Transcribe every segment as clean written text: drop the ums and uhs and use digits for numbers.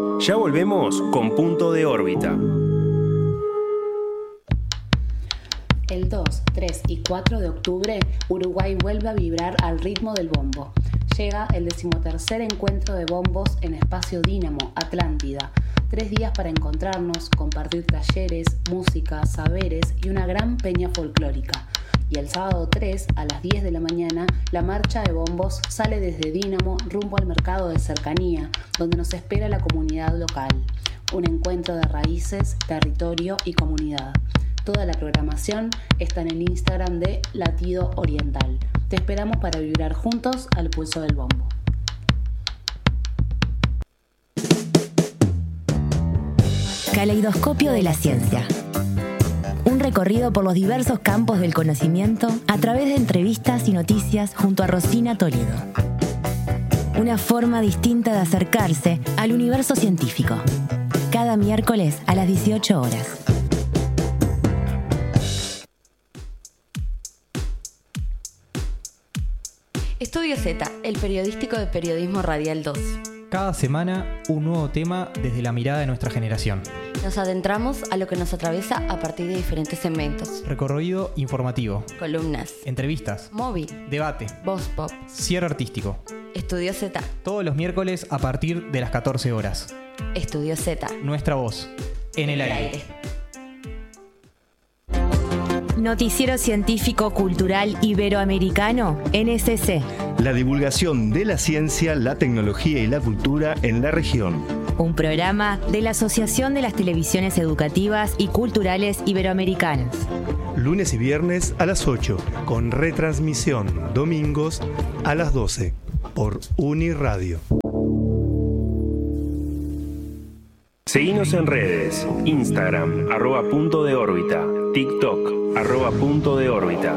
Ya volvemos con Punto de Órbita. El 2, 3 y 4 de octubre, Uruguay vuelve a vibrar al ritmo del bombo. Llega el 13º encuentro de bombos en Espacio Dínamo, Atlántida. 3 días para encontrarnos, compartir talleres, música, saberes y una gran peña folclórica. Y el sábado 3, a las 10 de la mañana, la marcha de bombos sale desde Dínamo rumbo al mercado de cercanía, donde nos espera la comunidad local. Un encuentro de raíces, territorio y comunidad. Toda la programación está en el Instagram de Latido Oriental. Te esperamos para vibrar juntos al pulso del bombo. Caleidoscopio de la ciencia. Un recorrido por los diversos campos del conocimiento a través de entrevistas y noticias junto a Rosina Toledo. Una forma distinta de acercarse al universo científico. Cada miércoles a las 18 horas. Estudio Z, el periodístico de Periodismo Radial 2. Cada semana un nuevo tema desde la mirada de nuestra generación. Nos adentramos a lo que nos atraviesa a partir de diferentes segmentos. Recorrido informativo. Columnas. Entrevistas. Móvil. Debate. Voz pop. Cierre artístico. Estudio Z. Todos los miércoles a partir de las 14 horas. Estudio Z. Nuestra voz. En el aire. Noticiero Científico Cultural Iberoamericano, NSC. La divulgación de la ciencia, la tecnología y la cultura en la región. Un programa de la Asociación de las Televisiones Educativas y Culturales Iberoamericanas. Lunes y viernes a las 8, con retransmisión domingos a las 12, por Uniradio. Seguinos en redes, Instagram, @punto de órbita, TikTok, @punto de órbita.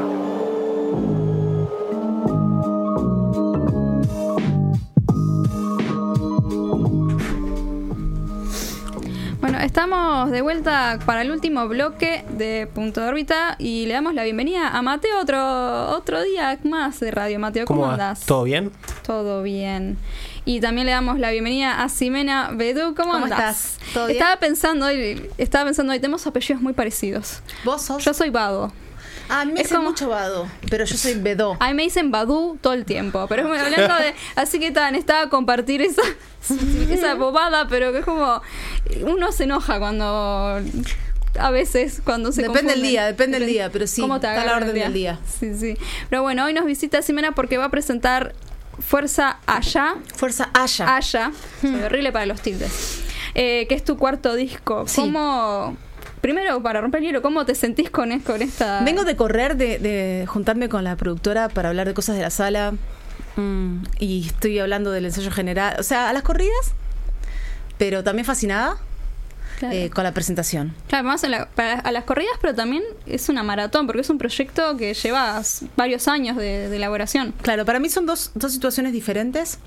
Bueno, estamos de vuelta para el último bloque de Punto de Órbita y le damos la bienvenida a Mateo otro día más de radio. Mateo, ¿cómo andás? ¿Todo bien? Todo bien. Y también le damos la bienvenida a Ximena Bedú. ¿Cómo andás? ¿Estás? ¿Todo bien? Estaba pensando hoy, tenemos apellidos muy parecidos. ¿Vos sos? Yo soy Bado. A mí me dicen mucho Bado, pero yo soy Bedó. A mí me dicen Badú todo el tiempo, pero hablando de... Así que necesitaba compartir esa bobada, pero que es como... Uno se enoja cuando... A veces cuando se depende confunden. depende del día, pero sí, ¿Cómo te está la orden del día. Sí. Pero bueno, hoy nos visita Ximena porque va a presentar Fuerza Haya. Fuerza Haya. Soy horrible para los tildes. Que es tu cuarto disco. Sí. ¿Cómo... Primero, para romper el hielo, ¿cómo te sentís con esta...? Vengo de correr, de juntarme con la productora para hablar de cosas de la sala. Y estoy hablando del ensayo general. O sea, a las corridas, pero también fascinada. Claro. Con la presentación. Claro, más a las corridas, pero también es una maratón, porque es un proyecto que lleva varios años de elaboración. Claro, para mí son dos situaciones diferentes.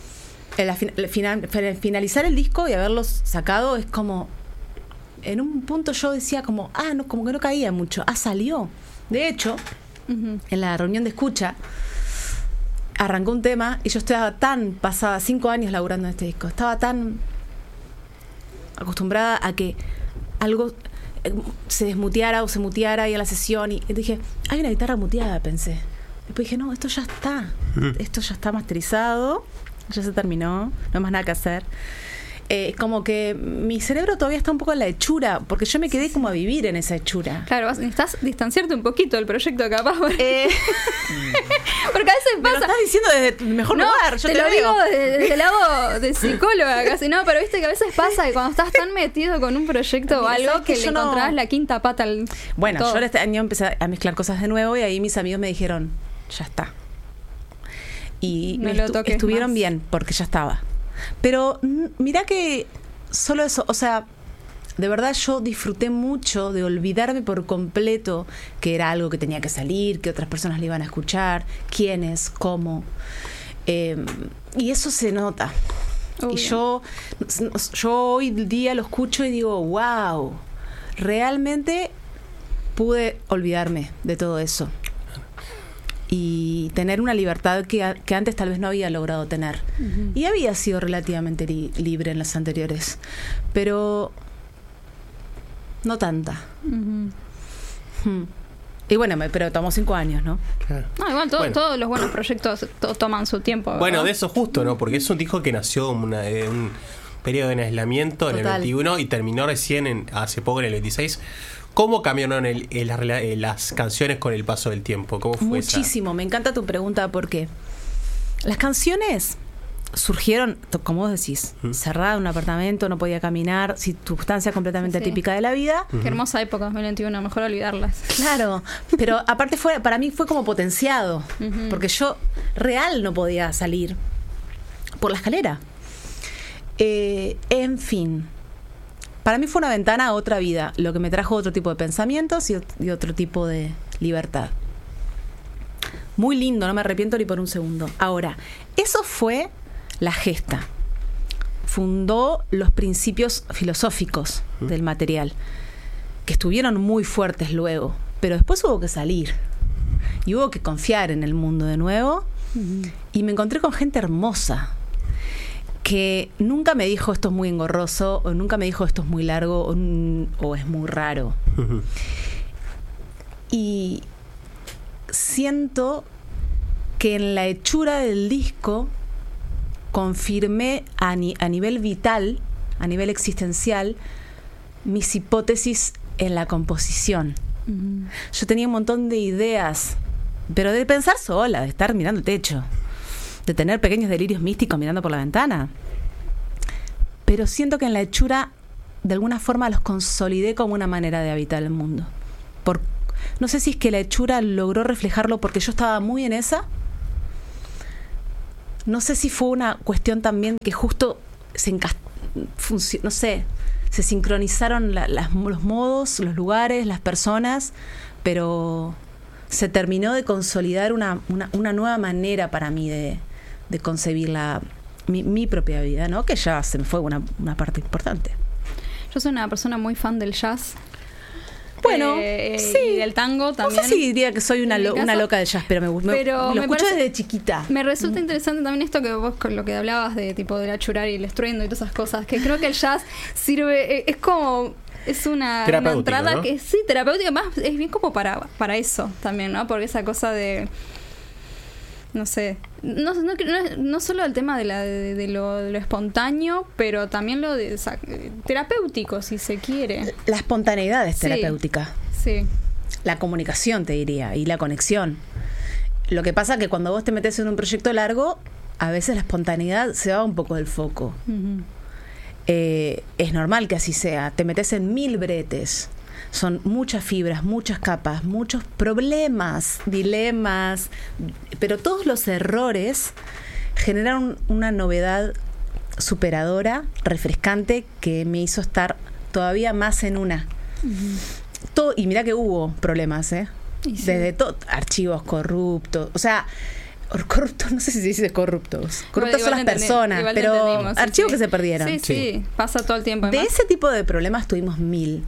Finalizar el disco y haberlos sacado es como... En un punto yo decía como, no, como que no caía mucho. Salió. De hecho, en la reunión de escucha, arrancó un tema y yo estaba tan pasada, 5 años laburando en este disco, estaba tan acostumbrada a que algo se desmuteara o se muteara y a la sesión y dije, hay una guitarra muteada, pensé. Después dije, no, esto ya está masterizado, ya se terminó, no hay más nada que hacer. Como que mi cerebro todavía está un poco en la hechura, porque yo me quedé como a vivir en esa hechura. Claro, necesitas distanciarte un poquito del proyecto capaz. Porque a veces pasa... Me lo estás diciendo desde el mejor lugar, yo te lo veo. digo desde el lado de psicóloga casi, ¿no? Pero viste que a veces pasa que cuando estás tan metido con un proyecto o algo que le encontrás la quinta pata al... Bueno, todo. yo este año empecé a mezclar cosas de nuevo y ahí mis amigos me dijeron, ya está. Y estuvieron bien, porque ya estaba. Pero mirá que solo eso, o sea, de verdad yo disfruté mucho de olvidarme por completo que era algo que tenía que salir, que otras personas le iban a escuchar, quiénes, cómo. Y eso se nota. Obvio. Y yo hoy día lo escucho y digo, wow, realmente pude olvidarme de todo eso. y tener una libertad que antes tal vez no había logrado tener. Y había sido relativamente libre en las anteriores, pero no tanta. Y bueno, pero tomó 5 años, ¿no? Claro. No, igual todos los buenos proyectos toman su tiempo, ¿verdad? Bueno, de eso justo, ¿no? Porque es un disco que nació en un periodo de aislamiento en el 21 y terminó recién hace poco en el 26. ¿Cómo cambiaron las canciones con el paso del tiempo? ¿Cómo fue Muchísimo. Me encanta tu pregunta porque las canciones surgieron, como vos decís, cerrada en un apartamento, no podía caminar, circunstancia completamente atípica de la vida. Qué hermosa época 2021, mejor olvidarlas. Claro, pero aparte para mí fue como potenciado, porque yo real no podía salir por la escalera. En fin, para mí fue una ventana a otra vida, lo que me trajo otro tipo de pensamientos y otro tipo de libertad. Muy lindo, no me arrepiento ni por un segundo. Ahora, eso fue la gesta. Fundó los principios filosóficos del material, que estuvieron muy fuertes luego, pero después hubo que salir y hubo que confiar en el mundo de nuevo. Y me encontré con gente hermosa que nunca me dijo esto es muy engorroso, o nunca me dijo esto es muy largo, o es muy raro. Y siento que en la hechura del disco confirmé a nivel vital, a nivel existencial, mis hipótesis en la composición. Yo tenía un montón de ideas, pero de pensar sola, de estar mirando el techo, de tener pequeños delirios místicos mirando por la ventana. Pero siento que en la hechura, de alguna forma, los consolidé como una manera de habitar el mundo. No sé si es que la hechura logró reflejarlo porque yo estaba muy en esa. No sé si fue una cuestión también que justo no sé, se sincronizaron los modos, los lugares, las personas, pero se terminó de consolidar una nueva manera para mí de concebir mi propia vida, ¿no? Que ya se me fue una parte importante. Yo soy una persona muy fan del jazz. Bueno, sí. Y del tango también. No sé si diría que soy una loca del jazz, pero me lo escucho desde chiquita. Me resulta interesante también esto que vos, con lo que hablabas de tipo del achurar y el estruendo y todas esas cosas, que creo que el jazz sirve, es como... Es una entrada, ¿no? Que sí, terapéutica, más es bien como para eso también, ¿no? Porque esa cosa de... No sé, no solo el tema de lo espontáneo, pero también lo de terapéutico, si se quiere. La espontaneidad es terapéutica. Sí. La comunicación, te diría, y la conexión. Lo que pasa es que cuando vos te metes en un proyecto largo, a veces la espontaneidad se va un poco del foco. Es normal que así sea. Te metes en 1000 bretes. Son muchas fibras, muchas capas, muchos problemas, dilemas, pero todos los errores generaron una novedad superadora, refrescante, que me hizo estar todavía más en una. Y mirá que hubo problemas, desde archivos corruptos, o sea, corruptos, no sé si se dice corruptos son las personas, pero archivos que se perdieron. Sí, pasa todo el tiempo. Además, de ese tipo de problemas tuvimos 1000.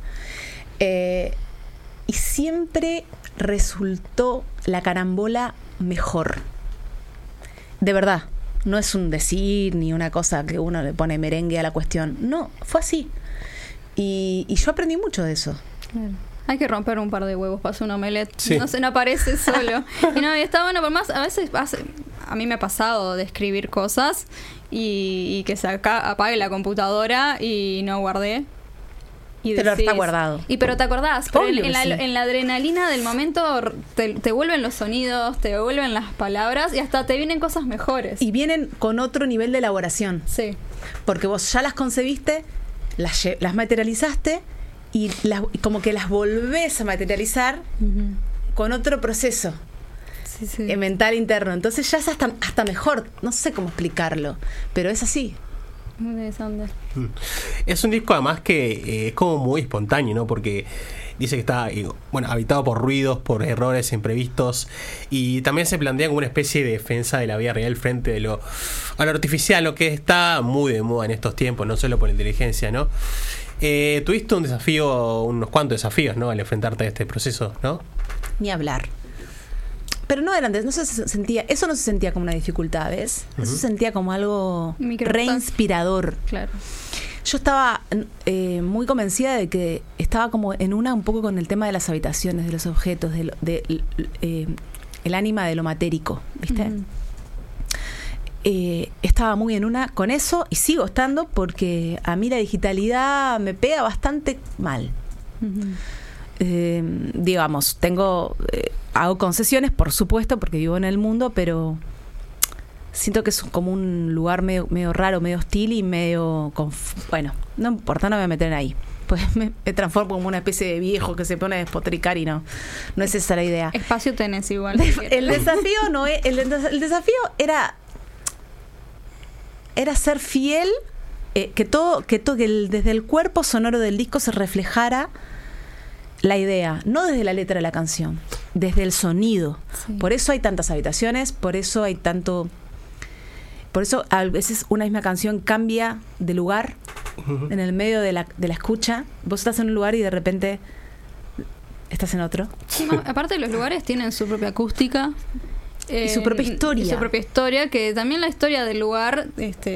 Y siempre resultó la carambola mejor. De verdad, no es un decir ni una cosa que uno le pone merengue a la cuestión. No, fue así. Y yo aprendí mucho de eso. Claro. Hay que romper un par de huevos para hacer un omelette. Sí. No aparece solo. Y está bueno, por más, a veces a mí me ha pasado de escribir cosas y que se apague la computadora y no guardé. Pero está guardado. Pero te acordás, pero en la adrenalina del momento te vuelven los sonidos, te vuelven las palabras y hasta te vienen cosas mejores. Y vienen con otro nivel de elaboración. Sí. Porque vos ya las concebiste, las materializaste y como que las volvés a materializar con otro proceso mental interno. Entonces ya es hasta mejor. No sé cómo explicarlo, pero es así. Muy interesante. Es un disco además que es como muy espontáneo, ¿no? Porque dice que está habitado por ruidos, por errores imprevistos, y también se plantea como una especie de defensa de la vida real frente a lo artificial, lo que está muy de moda en estos tiempos, no solo por la inteligencia, ¿no? Tuviste unos cuantos desafíos, ¿no? Al enfrentarte a este proceso, ¿no? Ni hablar. pero no eran, no se sentía, eso no se sentía como una dificultad, ¿ves? Eso se sentía como algo reinspirador. Claro. Yo estaba muy convencida de que estaba como en una un poco con el tema de las habitaciones, de los objetos, el ánima de lo matérico, ¿viste? Estaba muy en una con eso y sigo estando porque a mí la digitalidad me pega bastante mal. Digamos, hago concesiones, por supuesto, porque vivo en el mundo, pero siento que es como un lugar medio raro, medio hostil y medio... Bueno, no importa, no me voy a meter ahí. Pues me transformo como una especie de viejo que se pone a despotricar y no es esa la idea. Espacio tenés igual. El desafío no es... El desafío era ser fiel, que desde el cuerpo sonoro del disco se reflejara la idea, no desde la letra de la canción, desde el sonido. Sí. Por eso hay tantas habitaciones, por eso a veces una misma canción cambia de lugar en el medio de la escucha. Vos estás en un lugar y de repente estás en otro. Sí, aparte los lugares tienen su propia acústica. Y su propia historia. Y su propia historia, que también la historia del lugar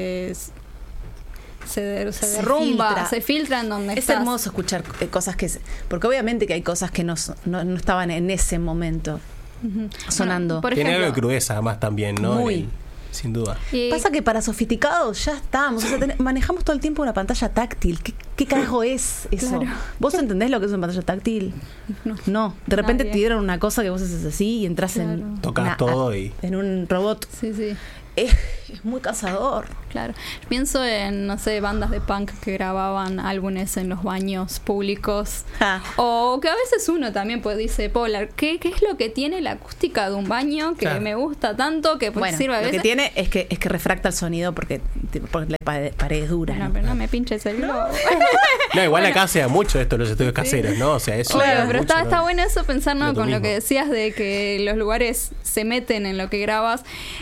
se derrumba, se filtra en donde estás. Es hermoso escuchar cosas porque obviamente que hay cosas que no estaban en ese momento sonando. Bueno, tiene algo de crudeza además también, ¿no? Muy. Sin duda. Pasa que para sofisticados ya estamos. O sea, manejamos todo el tiempo una pantalla táctil. ¿Qué carajo es eso? Claro. ¿Vos entendés lo que es una pantalla táctil? No. De repente te dieron una cosa que vos haces así y entras tocás todo y... en un robot. Sí. Es muy cansador. Claro. Pienso en, no sé, bandas de punk que grababan álbumes en los baños públicos. O que a veces uno también dice, Polar, ¿qué es lo que tiene la acústica de un baño que me gusta tanto que sirve a veces? Lo que tiene es que refracta el sonido porque la pared es dura. No, pero no me pinches el globo. No, igual acá se da mucho esto en los estudios caseros, ¿no? O sea, eso. Claro, pero está bueno eso pensar, ¿no? Con lo que decías de que los lugares se meten en lo que grabas.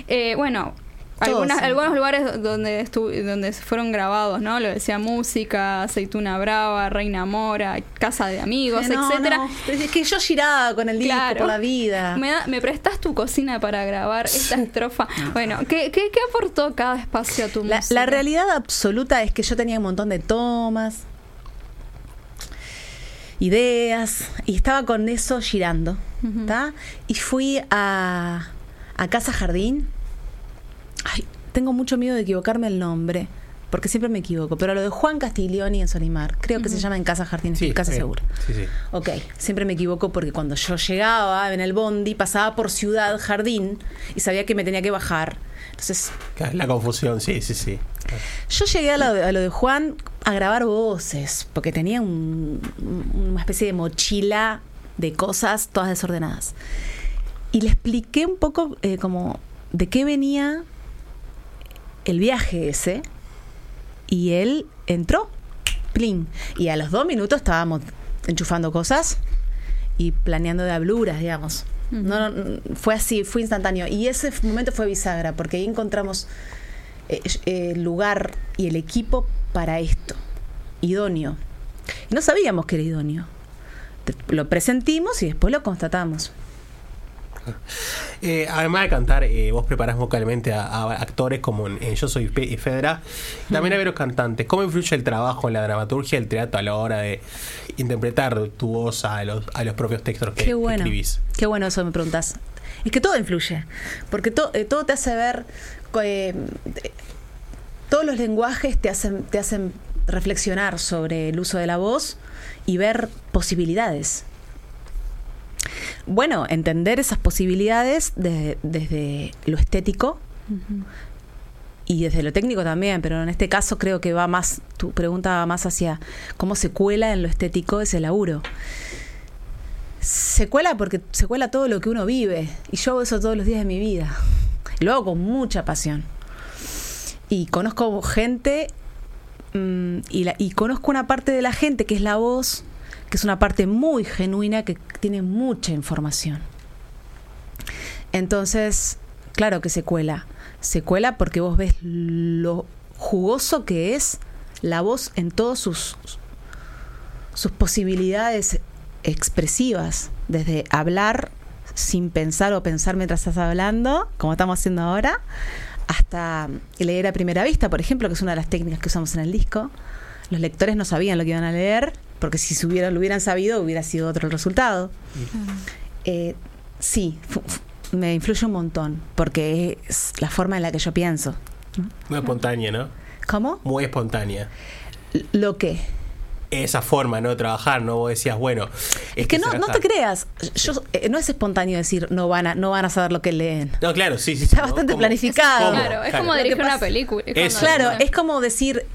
Algunos lugares donde fueron grabados, ¿no? Lo decía Música, Aceituna Brava, Reina Mora, Casa de Amigos, etcétera. No. Es que yo giraba con el disco por la vida. ¿Me prestás tu cocina para grabar esta estrofa? No. Bueno, ¿qué aportó cada espacio a tu música? La realidad absoluta es que yo tenía un montón de tomas, ideas, y estaba con eso girando, ¿tá? Y fui a Casa Jardín. Ay, tengo mucho miedo de equivocarme el nombre, porque siempre me equivoco, pero lo de Juan Castiglioni en Solimar, creo que se llama En Casa Jardín, Casa Segura. Sí. Ok, siempre me equivoco porque cuando yo llegaba en el bondi, pasaba por Ciudad Jardín y sabía que me tenía que bajar. Entonces... La confusión, sí. Yo llegué a lo de Juan a grabar voces, porque tenía una especie de mochila de cosas todas desordenadas. Y le expliqué un poco como de qué venía el viaje ese, y él entró, plin, y a los 2 minutos estábamos enchufando cosas y planeando de habluras, digamos. No, fue así, fue instantáneo, y ese momento fue bisagra, porque ahí encontramos el lugar y el equipo para esto, idóneo. Y no sabíamos que era idóneo, lo presentimos y después lo constatamos. Además de cantar, vos preparás vocalmente a actores como en Yo Soy Fedra, también hay varios cantantes. ¿Cómo influye el trabajo en la dramaturgia del teatro a la hora de interpretar tu voz a los propios textos que escribís? Qué bueno eso me preguntás. Es que todo influye, porque todo te hace ver, todos los lenguajes te hacen reflexionar sobre el uso de la voz y ver posibilidades. Bueno, entender esas posibilidades desde lo estético y desde lo técnico también, pero en este caso creo que va más, tu pregunta va más hacia cómo se cuela en lo estético ese laburo. Se cuela porque se cuela todo lo que uno vive, y yo hago eso todos los días de mi vida. Lo hago con mucha pasión. Y conozco gente, y conozco una parte de la gente que es la voz, que es una parte muy genuina, que tiene mucha información. Entonces, claro que se cuela. Se cuela porque vos ves lo jugoso que es la voz en todas sus posibilidades expresivas, desde hablar sin pensar o pensar mientras estás hablando, como estamos haciendo ahora, hasta leer a primera vista, por ejemplo, que es una de las técnicas que usamos en el disco. Los lectores no sabían lo que iban a leer, porque si lo hubieran sabido, hubiera sido otro el resultado. Sí, me influye un montón, porque es la forma en la que yo pienso. Muy espontánea, ¿no? ¿Cómo? Muy espontánea. ¿Lo qué? Esa forma, ¿no? De trabajar, ¿no? Vos decías, bueno... Es que no te creas. No es espontáneo decir no van a saber lo que leen. No, claro, sí. Está bastante planificado. Claro, es como dirigir una película. Claro, es como decir...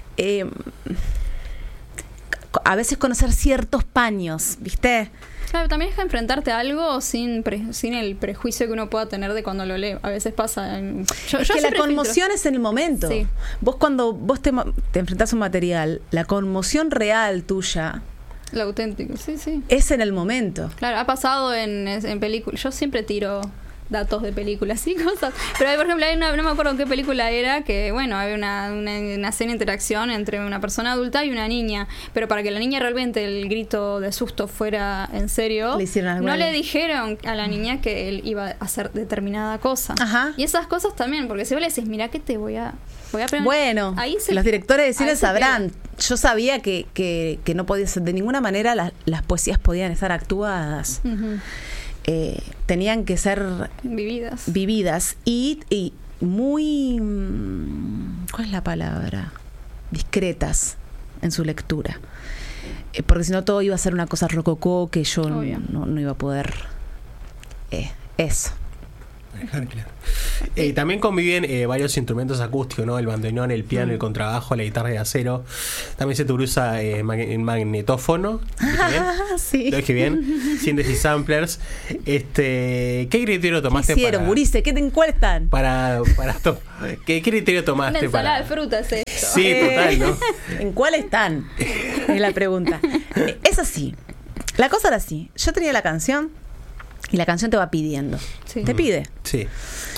a veces conocer ciertos paños, ¿viste? Claro, también es enfrentarte a algo sin el prejuicio que uno pueda tener de cuando lo lee. A veces pasa. Es que la conmoción es en el momento. Sí. Vos cuando te enfrentás a un material, la conmoción real tuya. Lo auténtico, sí. Es en el momento. Claro, ha pasado en películas. Yo siempre tiro datos de películas y cosas. Pero por ejemplo, no me acuerdo qué película era, que bueno, había una escena de interacción entre una persona adulta y una niña, pero para que la niña realmente el grito de susto fuera en serio, no le dijeron a la niña que él iba a hacer determinada cosa. Ajá. Y esas cosas también, porque si vos le decís, mira que te voy a aprender. Bueno, los directores de cine sabrán. Yo sabía que no podía ser, de ninguna manera las poesías podían estar actuadas. Uh-huh. Tenían que ser vividas y muy, ¿cuál es la palabra? Discretas en su lectura, porque si no todo iba a ser una cosa rococó que yo no iba a poder eso. Claro. También conviven varios instrumentos acústicos, ¿no? El bandoneón, el piano, el contrabajo, la guitarra de acero. También se te usa el magnetófono. Sí. ¿Lo dije bien? Síntesis samplers. ¿Qué criterio tomaste? ¿Qué hicieron, Gurice? ¿Cuál están? ¿Qué criterio tomaste? Una ensalada de frutas esto. Sí, total, ¿no? ¿En cuál están? Es la pregunta. Es así. La cosa era así. Yo tenía la canción y la canción te va pidiendo. Sí. Te pide. Sí.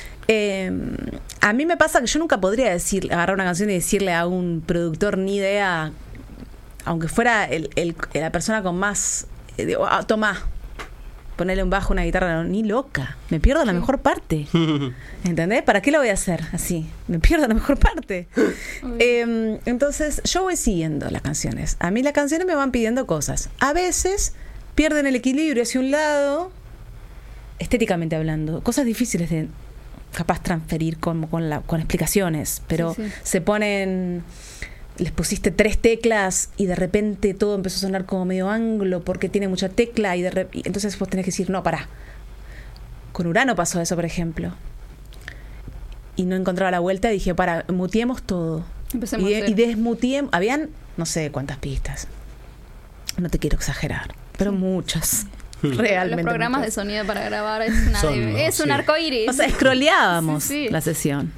A mí me pasa que yo nunca podría agarrar una canción y decirle a un productor ni idea, aunque fuera la persona con más tomá, ponerle un bajo, una guitarra, ni loca, me pierdo la mejor parte. ¿Entendés? ¿Para qué lo voy a hacer así? Me pierdo la mejor parte. Entonces yo voy siguiendo las canciones. A mí las canciones me van pidiendo cosas. A veces pierden el equilibrio hacia un lado, estéticamente hablando, cosas difíciles de capaz transferir con explicaciones, pero se ponen, les pusiste 3 teclas y de repente todo empezó a sonar como medio anglo porque tiene mucha tecla y entonces vos tenés que decir, no, pará. Con Urano pasó eso, por ejemplo, y no encontraba la vuelta y dije, mutiemos todo. Y desmutiemos, habían no sé cuántas pistas, no te quiero exagerar, pero muchas. Realmente los programas de sonido para grabar es un arcoíris. O sea, scrolleábamos la sesión.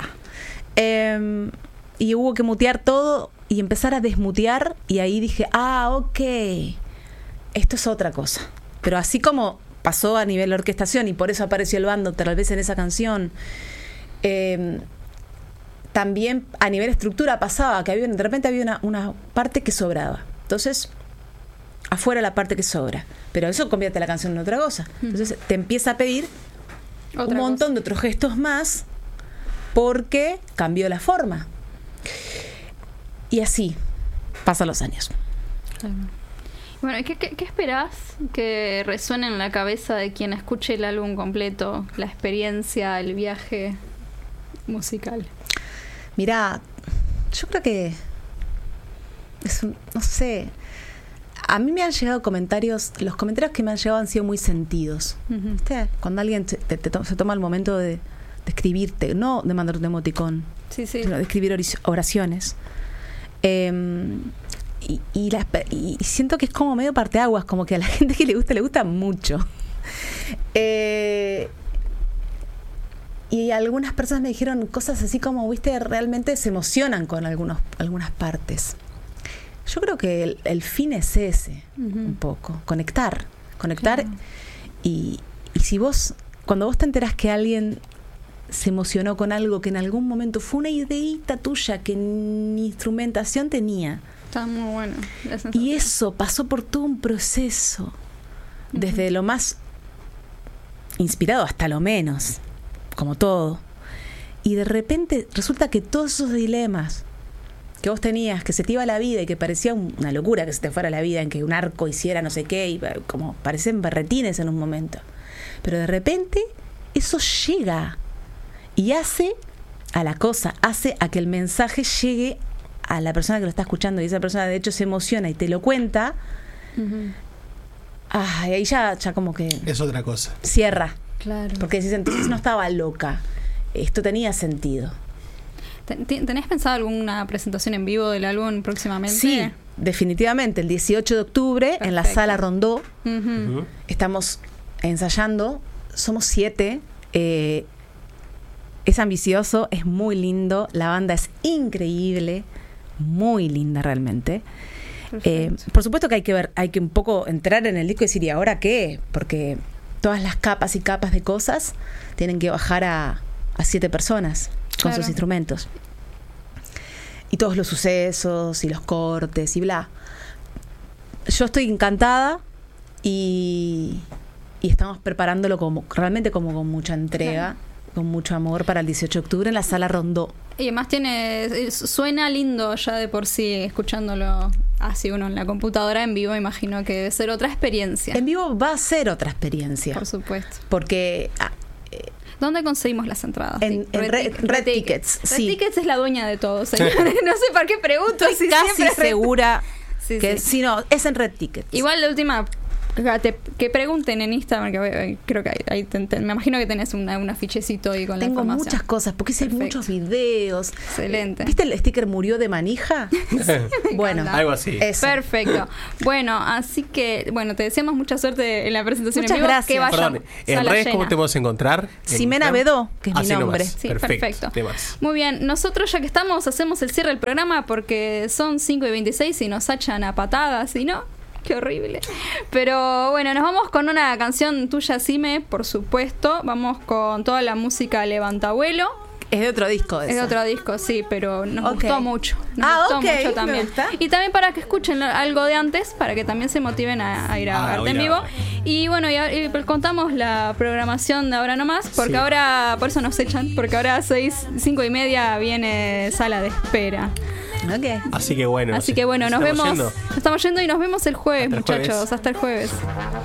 Y hubo que mutear todo y empezar a desmutear, y ahí dije, ok, esto es otra cosa. Pero así como pasó a nivel de orquestación y por eso apareció el bando tal vez en esa canción, también a nivel estructura pasaba que de repente había una parte que sobraba. Entonces afuera la parte que sobra, pero eso convierte la canción en otra cosa. Entonces te empieza a pedir un montón de otros gestos más porque cambió la forma. Y así pasan los años. Bueno, ¿qué esperás que resuene en la cabeza de quien escuche el álbum completo, la experiencia, el viaje musical? Mirá, yo creo que no sé. A mí me han llegado comentarios, los comentarios que me han llegado han sido muy sentidos. ¿Viste? Cuando alguien se toma el momento de escribirte, no de mandar un emoticón, sino de escribir oraciones. Y siento que es como medio parteaguas, como que a la gente que le gusta mucho. Y algunas personas me dijeron cosas así como, viste, realmente se emocionan con algunas partes. Yo creo que el fin es ese, un poco, conectar. Claro. Y si cuando vos te enterás que alguien se emocionó con algo que en algún momento fue una ideita tuya que ni instrumentación tenía. Está muy bueno. Y eso pasó por todo un proceso, desde lo más inspirado hasta lo menos, como todo. Y de repente resulta que todos esos dilemas que vos tenías, que se te iba la vida y que parecía una locura que se te fuera la vida, en que un arco hiciera no sé qué, y como parecen berretines en un momento. Pero de repente eso llega y hace a que el mensaje llegue a la persona que lo está escuchando, y esa persona de hecho se emociona y te lo cuenta. Y ahí ya como que es otra cosa. Cierra. Claro. Porque decís, entonces no estaba loca. Esto tenía sentido. ¿Tenés pensado alguna presentación en vivo del álbum próximamente? Sí, definitivamente. El 18 de octubre. Perfecto. En la Sala Rondó. Estamos ensayando. Somos 7. Es ambicioso, es muy lindo. La banda es increíble. Muy linda realmente. Por supuesto que hay que un poco entrar en el disco y decir, ¿y ahora qué? Porque todas las capas y capas de cosas tienen que bajar a 7 personas con sus instrumentos. Y todos los sucesos y los cortes y bla. Yo estoy encantada y estamos preparándolo realmente como con mucha entrega, con mucho amor para el 18 de octubre en la Sala Rondó. Y además suena lindo ya de por sí, escuchándolo así uno en la computadora. En vivo imagino que debe ser otra experiencia. En vivo va a ser otra experiencia. Por supuesto. Porque ¿dónde conseguimos las entradas? En Red Tickets. Red Tickets es la dueña de todo, señores. No sé por qué pregunto. Estoy casi segura que si no, es en Red Tickets. Igual la última, que pregunten en Instagram, que creo que ahí me imagino que tenés un afichecito ahí con la información. Tengo muchas cosas, porque hice muchos videos. Excelente. ¿Viste el sticker murió de manija? Bueno, algo así. Eso. Perfecto. Bueno, así que, te deseamos mucha suerte en la presentación en vivo. Muchas gracias. Que vayan. Perdón, en redes, ¿cómo te podemos encontrar? Ximena Bedó, que es mi nombre. Sí, perfecto. Muy bien, nosotros ya que estamos, hacemos el cierre del programa porque son 5:26 y nos echan a patadas, ¿y no? Qué horrible. Pero bueno, nos vamos con una canción tuya, Sime, por supuesto. Vamos con toda la música Levantavuelo. Es de otro disco eso. Es de otro disco, sí, pero nos gustó mucho. Nos gustó mucho también. Y también para que escuchen algo de antes, para que también se motiven a ir a verte en vivo. Y bueno, y contamos la programación de ahora nomás, porque ahora, por eso nos echan, porque ahora a 5:30 viene Sala de Espera. Así que bueno, nos vemos. Nos estamos yendo y nos vemos el jueves, muchachos. Hasta el jueves.